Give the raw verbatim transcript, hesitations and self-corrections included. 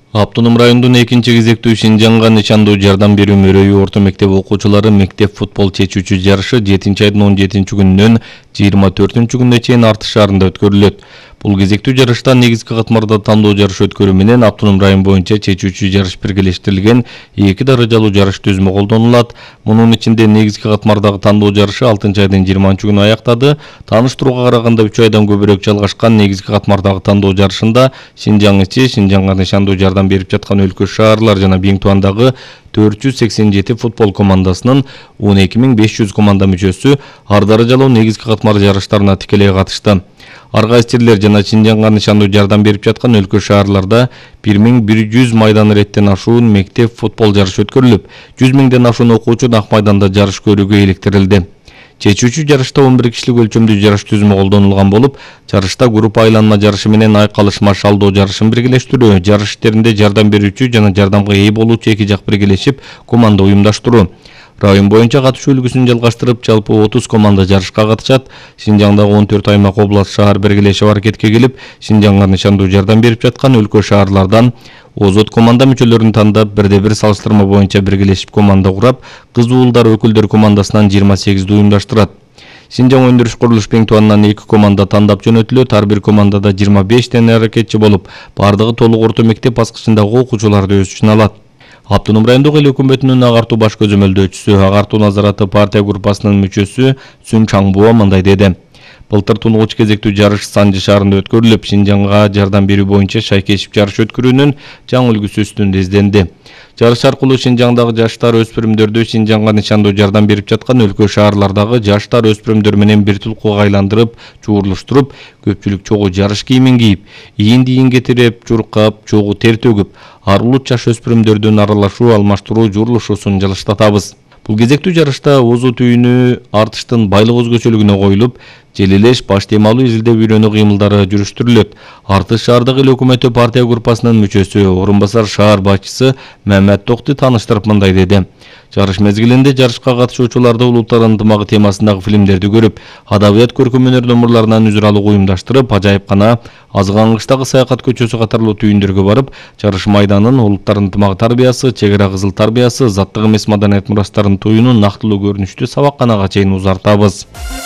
Автоном райондун экинчи кезектүү Шинжаңга нышандуу жардам берүү мөрөйү орто мектеп окуучулары мектеп футбол чечүүчү жарышы жетинчи айдын он жетинчи күнүнөн жыйырма төртүнчү күнүнө чейин Артыш шаарында өткөрүлөт. Бул кезектүү жарышта негизги катмарда тандоо жарышы өткөрүү менен автоном район боюнча чечүүчү жарыш биргелештирилген эки даражалуу жарыш түзүмү колдонулат. Мунун ичинде негизги катмардагы тандоо жарышы алтынчы айдын жыйырманчы күнү аяктады. Тааныштырууга караганда үч айдан көбүрөөк жалгашкан негизги катмардагы тандоо жарышында Шинжаң ичи, Шинжаңга нышандуу жардам берип жаткан өлкө шаарлар жана Биңтуандагы төрт жүз сексен жети футбол командасынын он эки миң беш жүз команда мүчөсү ар даражалуу негизги катмар жарыштарына тикелей катышты. Ар кайсы жерлер жана Шинжаңга нышандуу жардам берип жаткан өлкө шаарларда бир миң бир жүз майдан иреттен ашуун мектеп футбол жарышы өткөрүлүп, жүз миңден ашуун окуучу ак майданда жарыш көрүүгө иликтирилди. Чечүүчү жарышта он бир кишилик өлчөмдүү жарыш түзүмү колдонулган болуп, жарышта группа айланма жарышы менен айкалышма шалдоо жарышын биргелештирүү, жарыш иштеринде жардам берүүчү жана жардамга ээ болуучу эки жак биргелешип команда уюмдаштыруу. Район боюнча катышуу үлгүсүн жалгаштырып, жалпы отуз команда жарышка катышат. Шинжаңдагы он төрт аймак, област, шаар биргелешип аракетке келип, Шинжаңга нышандуу жардам берип жаткан өлкө шаарлардан озот команда мүчөлөрүн тандап, бирде бир салыштырма боюнча биргелешип команда курап, кыз уулдар өкүлдөр командасынан жыйырма сегизди уюмдаштырат. Шинжаң өндүрүш курулуш Биңтуанынан эки команда тандап жөнөтүлөт. Ар бир командада жыйырма бештен аракетчи болуп, бардыгы толук орто мектеп баскычындагы окуучуларды өз ичине алат. Автоном райондук эл өкмөтүнүн агартуу баш көзөмөлдөөчүсү, агартуу назараты партия группасынын мүчөсү Сүн Чаңбуа мындай деди. Былтыр тунугуч кезектүү жарыш Санжы шаарында өткөрүлүп, Шинжаңга жардам берүү боюнча шайкешип жарыш өткөрүүнүн жаңы үлгүсү үстүндө изденди. Жарыш аркылуу Шинжаңдагы жаштар өспүрүмдөрдү Шинжаңга нышандуу жардам берип жаткан өлкө шаарлардагы жаштар өспүрүмдөр менен бир тулкууга айландырып, чуурлуштуруп, көпчүлүк чогуу жарыш кийимин кийип, ийинди ийинге тиреп, чуркап, чогуу тер төгүп, ар улут жаш өспүрүмдөрдүн аралашуу, алмаштыруу, жуурулушуусун жылыштатабыз. Бул кезектүү жарышта Озу түйүнү Артыштын байлык өзгөчөлүгүнө коюлуп, желелеш, баш демалуу, изилдөө үйрөнүү кыймылдары жүрүштүрүлөт. Артыш шаардык эл өкмөтү партия группасынын мүчөсү, орун басар шаар башчысы Мамат Токти тааныштырып мындай деди. Жарыш мезгилинде жарышка катышуучуларды улуттар ынтымагы темасындагы фильмдерди көрүп, адабият, көркөм өнөр номурларынан үзүр алуу уюмдаштырып, ажайыпкана, Азгангычтагы саякат көчөсү катарлуу түйүндөргө барып, жарыш майданын, улуттар ынтымагы тарбиясы, чек ара кызыл тарбиясы, заттык эмес маданият мурастарын туюунун нактылуу көрүнүштүү сабакканага чейин узартабыз.